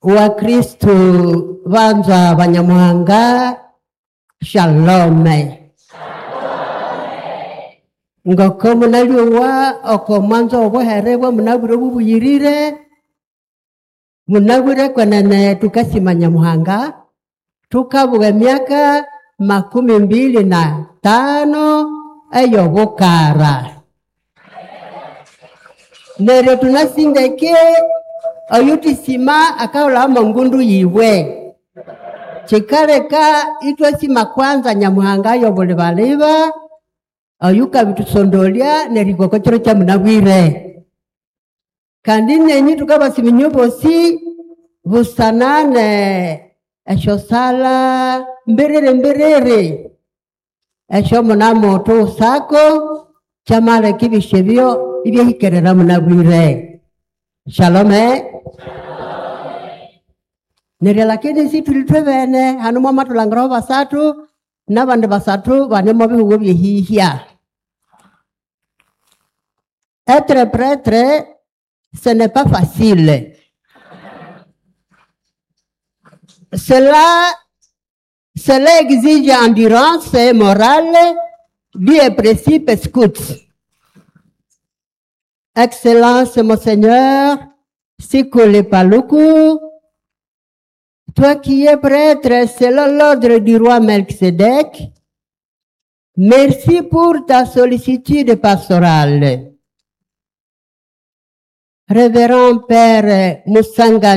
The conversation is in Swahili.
wa Kristo vanza Banyamuhanga, shalom. Ngoko munaliwa oko mwanzo oboherebwa munabure bubuyirire munabure kwenene tukasima Nyamuhanga tukabuga miaka 25 ayobokara nere tunasindeke oyutisima akaula mongundu yiwe chikareka itwasima kwanza Nyamuhanga yobole baleba ayuka bitusondolia nerigoko chiro cha munabwire kandi nenyi tukabasima nyobosi busanane esho sala mberere esho munamoto sako chamale kibishebyo ibyehikerera munabwire shalom. Nere lakini si tulitwebene hanumwa matulangiro basatu nabande basatu banemo bihugo byehihya. Être prêtre, ce n'est pas facile. Cela exige endurance morale, du principe scout. Excellence, Monseigneur, Sikole Paluku, toi qui es prêtre selon l'ordre du roi Melchizedek, merci pour ta sollicitude pastorale. Révérend Père Musanga